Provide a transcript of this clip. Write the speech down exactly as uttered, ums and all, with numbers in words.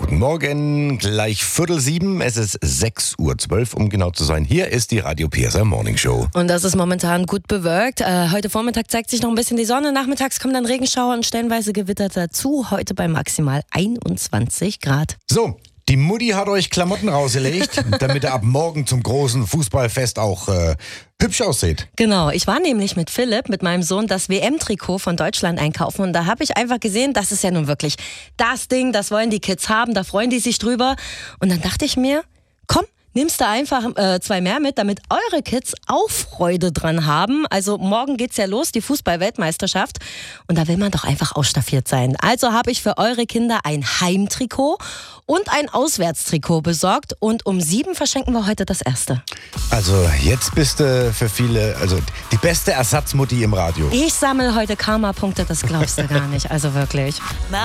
Guten Morgen, gleich Viertel sieben, es ist sechs Uhr zwölf, um genau zu sein. Hier ist die Radio P S R Morning Show. Und das ist momentan gut bewölkt. Äh, heute Vormittag zeigt sich noch ein bisschen die Sonne, nachmittags kommen dann Regenschauer und stellenweise Gewitter dazu. Heute bei maximal einundzwanzig Grad. So, die Mutti hat euch Klamotten rausgelegt, damit ihr ab morgen zum großen Fußballfest auch äh, hübsch aussieht. Genau, ich war nämlich mit Philipp, mit meinem Sohn, das W M-Trikot von Deutschland einkaufen und da habe ich einfach gesehen, das ist ja nun wirklich das Ding, das wollen die Kids haben, da freuen die sich drüber. Und dann dachte ich mir, komm, nimmst du einfach äh, zwei mehr mit, damit eure Kids auch Freude dran haben. Also morgen geht's ja los, die Fußball-Weltmeisterschaft. Und da will man doch einfach ausstaffiert sein. Also habe ich für eure Kinder ein Heimtrikot und ein Auswärtstrikot besorgt. Und um sieben verschenken wir heute das erste. Also jetzt bist du für viele, also die beste Ersatzmutti im Radio. Ich sammle heute Karma-Punkte, das glaubst du gar nicht. Also wirklich.